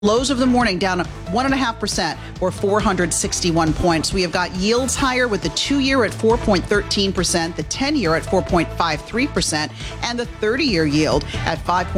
Lows of the morning down 1.5% or 461 points. We have got yields higher with the 2-year at 4.13%, the 10-year at 4.53%, and the 30-year yield at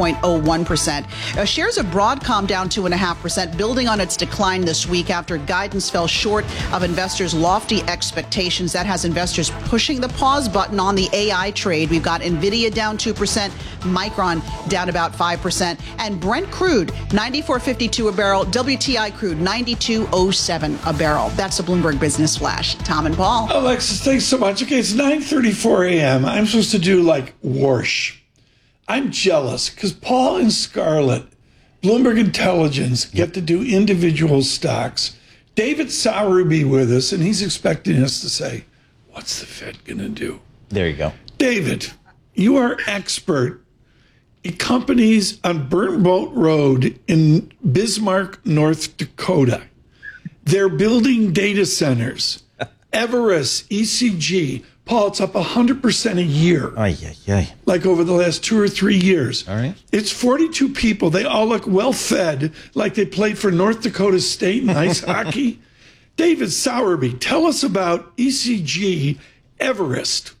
5.01%. Shares of Broadcom down 2.5%, building on its decline this week after guidance fell short of investors' lofty expectations. That has investors pushing the pause button on the AI trade. We've got Nvidia down 2%, Micron down about 5%, and Brent crude 94.52 a barrel, WTI crude 92.07 a barrel. That's the Bloomberg Business Flash. Tom and Paul. Alexis, thanks so much. Okay, it's 9:34 a.m. I'm supposed to do like Warsh. I'm jealous because Paul and Scarlett, Bloomberg Intelligence, get to do individual stocks. David Sowerby with us, and he's expecting us to say, what's the Fed going to do? There you go. David, you are expert. Companies on Burnt Boat Road in Bismarck, North Dakota. They're building data centers. Everest, ECG. Paul, it's up 100% a year. Like over the last 2 or 3 years. All right. It's 42 people. They all look well fed, like they played for North Dakota State in ice hockey. David Sowerby, tell us about ECG Everest.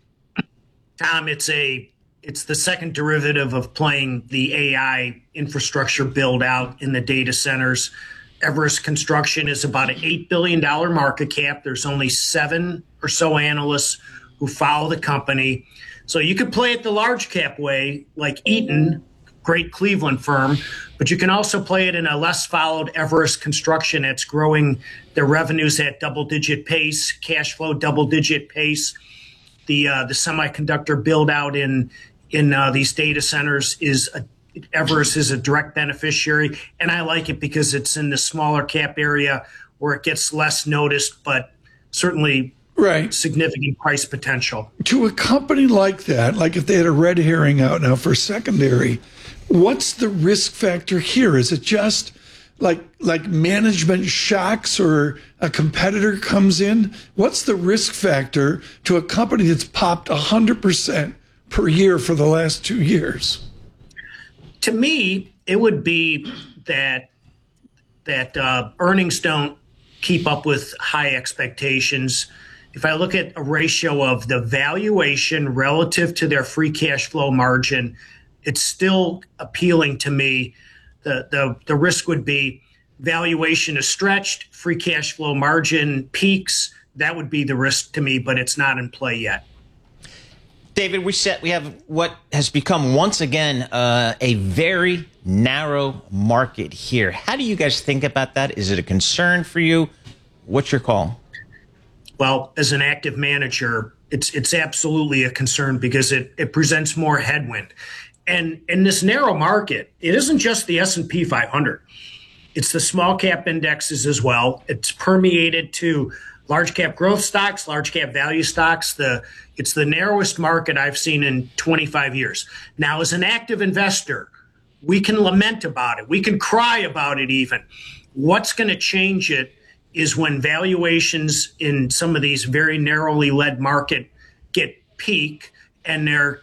Tom, it's the second derivative of playing the AI infrastructure build out in the data centers. Everest Construction is about an $8 billion market cap. There's only 7 or so analysts who follow the company. So you could play it the large cap way, like Eaton, great Cleveland firm, but you can also play it in a less followed Everest Construction that's growing their revenues at double-digit pace, cash flow double-digit pace. The semiconductor build out in these data centers Everest is a direct beneficiary, and I like it because it's in the smaller cap area where it gets less noticed, but certainly significant price potential. To a company like that, like if they had a red herring out now for secondary, what's the risk factor here? Is it just like management shocks or a competitor comes in? What's the risk factor to a company that's popped 100% per year for the last 2 years? To me, it would be that earnings don't keep up with high expectations. If I look at a ratio of the valuation relative to their free cash flow margin, it's still appealing to me. The risk would be valuation is stretched, free cash flow margin peaks. That would be the risk to me, but it's not in play yet. David, we have what has become once again a very narrow market here. How do you guys think about that? Is it a concern for you? What's your call? Well, as an active manager, it's absolutely a concern because it presents more headwind. And in this narrow market, it isn't just the S&P 500. It's the small cap indexes as well. It's permeated to large cap growth stocks, large cap value stocks. It's the narrowest market I've seen in 25 years. Now, as an active investor, we can lament about it. We can cry about it even. What's going to change it is when valuations in some of these very narrowly led market get peak and their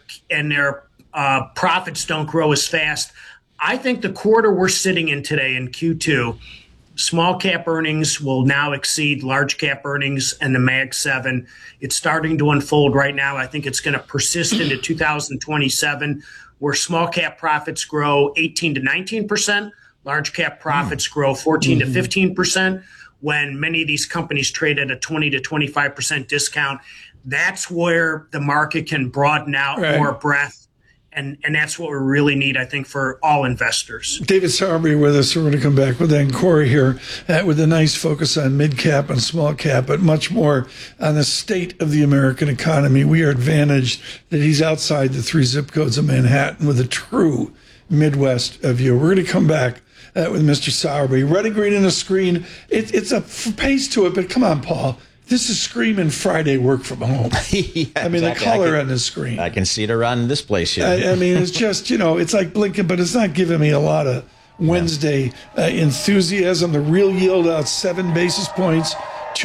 profits don't grow as fast. I think the quarter we're sitting in today in Q2, small cap earnings will now exceed large cap earnings and the Mag 7. It's starting to unfold right now. I think it's going to persist into 2027, where small cap profits grow 18 to 19%, large cap profits grow 14 to 15%. When many of these companies trade at a 20 to 25% discount, that's where the market can broaden out more breadth. And that's what we really need, I think, for all investors. David Sowerby with us. We're going to come back with Ancora here with a nice focus on mid-cap and small cap, but much more on the state of the American economy. We are advantaged that he's outside the 3 zip codes of Manhattan with a true Midwest view. We're going to come back with Mr. Sowerby. Red and green on the screen. It's a pace to it, but come on, Paul. This is screaming Friday work from home. Yeah, I mean, the color on the screen. I can see it around this place here. I mean, it's just, it's like blinking, but it's not giving me a lot of Wednesday enthusiasm. The real yield out 7 basis points,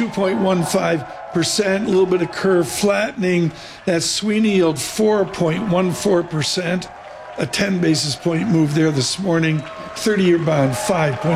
2.15%, a little bit of curve flattening. That Sweeney yield 4.14%. a 10 basis point move there this morning. 30-year bond, 5.